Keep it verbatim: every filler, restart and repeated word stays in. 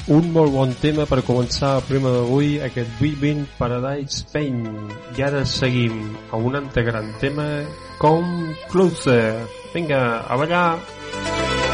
Un molt bon tema per començar el primer d'avui, aquest Within Paradise Pain. I ara seguim amb un altre gran tema, Come Closer. Vinga, a ballar!